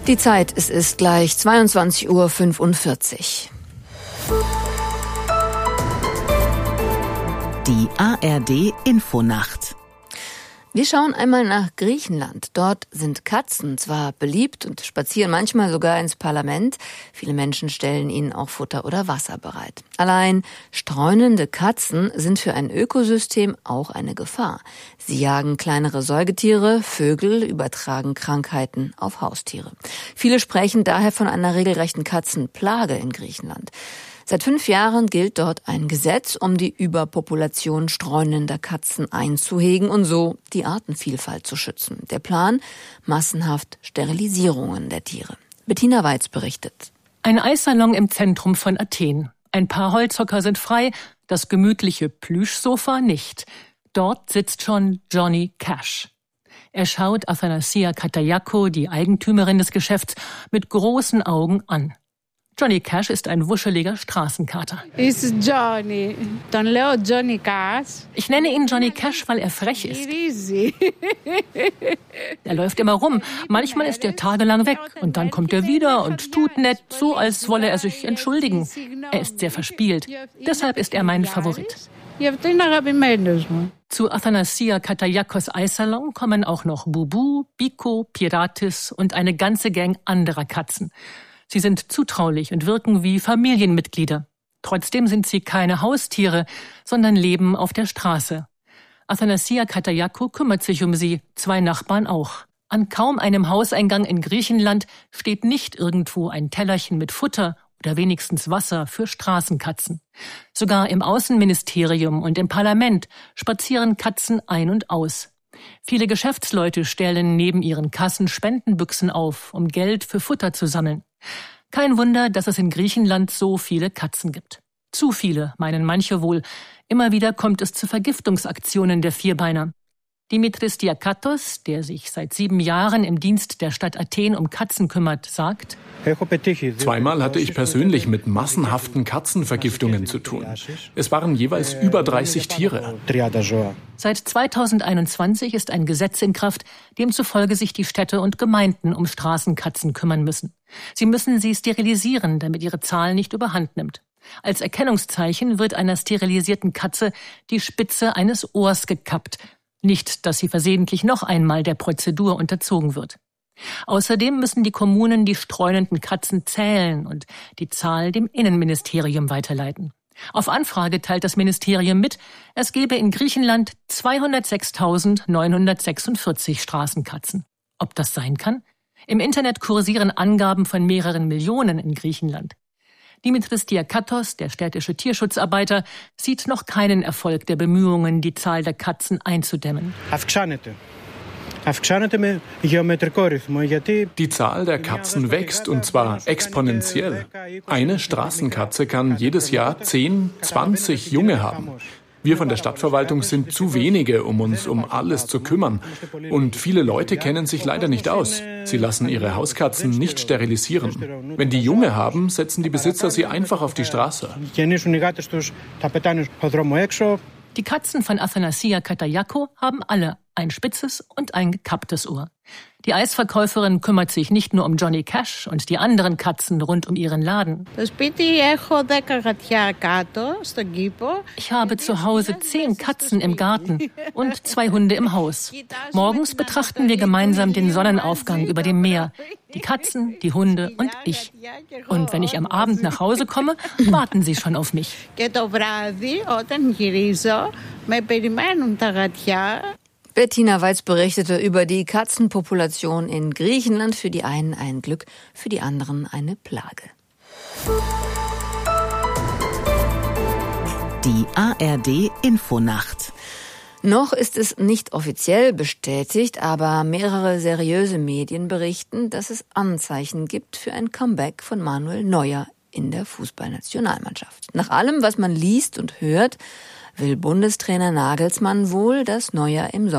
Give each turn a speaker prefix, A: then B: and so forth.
A: Die Zeit, es ist gleich 22:45 Uhr.
B: Die ARD Infonacht.
A: Wir schauen einmal nach Griechenland. Dort sind Katzen zwar beliebt und spazieren manchmal sogar ins Parlament. Viele Menschen stellen ihnen auch Futter oder Wasser bereit. Allein streunende Katzen sind für ein Ökosystem auch eine Gefahr. Sie jagen kleinere Säugetiere, Vögel, übertragen Krankheiten auf Haustiere. Viele sprechen daher von einer regelrechten Katzenplage in Griechenland. Seit 5 Jahren gilt dort ein Gesetz, um die Überpopulation streunender Katzen einzuhegen und so die Artenvielfalt zu schützen. Der Plan: massenhaft Sterilisierungen der Tiere. Bettina Weiz berichtet.
C: Ein Eissalon im Zentrum von Athen. Ein paar Holzhocker sind frei, das gemütliche Plüschsofa nicht. Dort sitzt schon Johnny Cash. Er schaut Athanasia Katayako, die Eigentümerin des Geschäfts, mit großen Augen an. Johnny Cash ist ein wuscheliger Straßenkater.
D: It's Johnny. Τον λέω Johnny Cash.
C: Ich nenne ihn Johnny Cash, weil er frech ist. Er läuft immer rum. Manchmal ist er tagelang weg und dann kommt er wieder und tut nett, so als wolle er sich entschuldigen. Er ist sehr verspielt. Deshalb ist er mein Favorit. Zu Athanasia Katayakos Eissalon kommen auch noch Bubu, Biko, Piratis und eine ganze Gang anderer Katzen. Sie sind zutraulich und wirken wie Familienmitglieder. Trotzdem sind sie keine Haustiere, sondern leben auf der Straße. Athanasia Katayako kümmert sich um sie, 2 Nachbarn auch. An kaum einem Hauseingang in Griechenland steht nicht irgendwo ein Tellerchen mit Futter oder wenigstens Wasser für Straßenkatzen. Sogar im Außenministerium und im Parlament spazieren Katzen ein und aus. Viele Geschäftsleute stellen neben ihren Kassen Spendenbüchsen auf, um Geld für Futter zu sammeln. Kein Wunder, dass es in Griechenland so viele Katzen gibt. Zu viele, meinen manche wohl. Immer wieder kommt es zu Vergiftungsaktionen der Vierbeiner. Dimitris Diakatos, der sich seit 7 Jahren im Dienst der Stadt Athen um Katzen kümmert, sagt:
E: 2-mal hatte ich persönlich mit massenhaften Katzenvergiftungen zu tun. Es waren jeweils über 30 Tiere.
C: Seit 2021 ist ein Gesetz in Kraft, demzufolge sich die Städte und Gemeinden um Straßenkatzen kümmern müssen. Sie müssen sie sterilisieren, damit ihre Zahl nicht überhand nimmt. Als Erkennungszeichen wird einer sterilisierten Katze die Spitze eines Ohrs gekappt. Nicht, dass sie versehentlich noch einmal der Prozedur unterzogen wird. Außerdem müssen die Kommunen die streunenden Katzen zählen und die Zahl dem Innenministerium weiterleiten. Auf Anfrage teilt das Ministerium mit, es gebe in Griechenland 206.946 Straßenkatzen. Ob das sein kann? Im Internet kursieren Angaben von mehreren Millionen in Griechenland. Dimitris Diakatos, der städtische Tierschutzarbeiter, sieht noch keinen Erfolg der Bemühungen, die Zahl der Katzen einzudämmen.
E: Die Zahl der Katzen wächst, und zwar exponentiell. Eine Straßenkatze kann jedes Jahr 10, 20 Junge haben. Wir von der Stadtverwaltung sind zu wenige, um uns um alles zu kümmern. Und viele Leute kennen sich leider nicht aus. Sie lassen ihre Hauskatzen nicht sterilisieren. Wenn die Junge haben, setzen die Besitzer sie einfach auf die Straße.
C: Die Katzen von Athanasia Katayako haben alle ein spitzes und ein gekapptes Ohr. Die Eisverkäuferin kümmert sich nicht nur um Johnny Cash und die anderen Katzen rund um ihren Laden. Ich habe zu Hause 10 Katzen im Garten und 2 Hunde im Haus. Morgens betrachten wir gemeinsam den Sonnenaufgang über dem Meer. Die Katzen, die Hunde und ich. Und wenn ich am Abend nach Hause komme, warten sie schon auf mich.
A: Bettina Weiz berichtete über die Katzenpopulation in Griechenland. Für die einen ein Glück, für die anderen eine Plage.
B: Die ARD Infonacht.
A: Noch ist es nicht offiziell bestätigt, aber mehrere seriöse Medien berichten, dass es Anzeichen gibt für ein Comeback von Manuel Neuer in der Fußballnationalmannschaft. Nach allem, was man liest und hört, will Bundestrainer Nagelsmann wohl, dass Neuer im Sommer